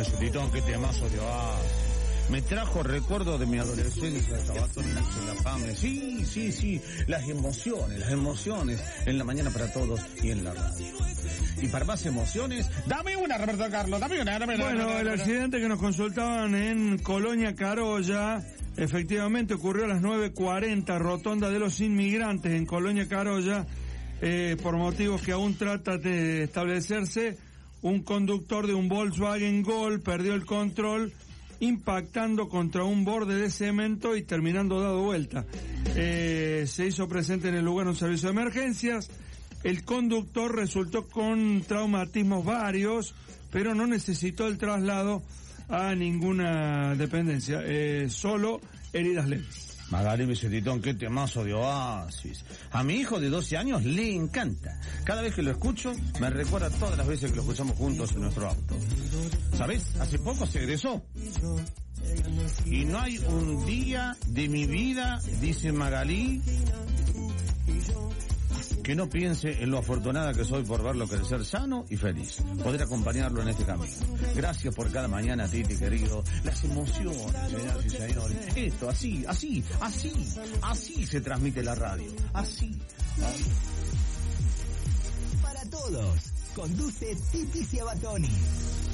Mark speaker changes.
Speaker 1: Mesetitón, qué temazo de me trajo recuerdo de mi adolescencia, Sabatoni en la PAME. Sí, las emociones en la mañana para todos y en la radio. Y para más emociones, dame una, Roberto Carlos, dame una.
Speaker 2: Bueno, el accidente que nos consultaban en Colonia Carolla, efectivamente ocurrió a las 9:40, rotonda de los inmigrantes en Colonia Carolla, por motivos que aún trata de establecerse. Un conductor de un Volkswagen Gol perdió el control, impactando contra un borde de cemento y terminando dado vuelta. Se hizo presente en el lugar un servicio de emergencias. El conductor resultó con traumatismos varios, pero no necesitó el traslado a ninguna dependencia, solo heridas leves.
Speaker 1: Magali Mesetitón, qué temazo de Oasis. A mi hijo de 12 años le encanta. Cada vez que lo escucho, me recuerda todas las veces que lo escuchamos juntos en nuestro auto. ¿Sabes? Hace poco se egresó. Y no hay un día de mi vida, dice Magali, que no piense en lo afortunada que soy por verlo crecer sano y feliz. Poder acompañarlo en este camino. Gracias por cada mañana, Titi, querido. Las emociones, señoras y señores. Esto, así se transmite la radio. Así.
Speaker 3: Para todos, conduce Titi Sabatoni.